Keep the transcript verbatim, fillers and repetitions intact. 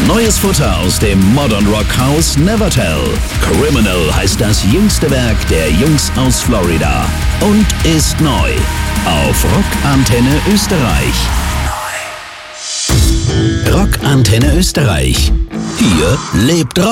Neues Futter aus dem Modern Rock Haus Nevertell. Criminal heißt das jüngste Werk der Jungs aus Florida und ist neu auf Rockantenne Österreich. Rockantenne Österreich. Hier lebt Rock.